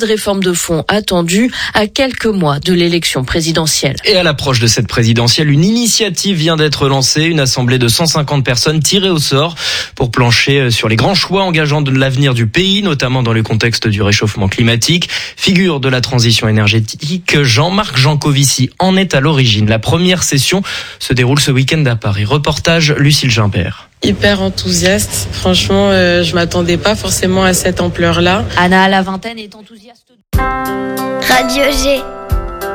Réforme de fond attendue à quelques mois de l'élection présidentielle. Et à l'approche de cette présidentielle, une initiative vient d'être lancée, une assemblée de 150 personnes tirées au sort pour plancher sur les grands choix engageant de l'avenir du pays, notamment dans le contexte du réchauffement climatique. Figure de la transition énergétique, Jean-Marc Jancovici en est à l'origine. La première session se déroule ce week-end à Paris. Reportage Lucille Gimbert. Hyper enthousiaste. Franchement, je m'attendais pas forcément à cette ampleur-là. Anna, à la vingtaine, est enthousiaste. Radio G.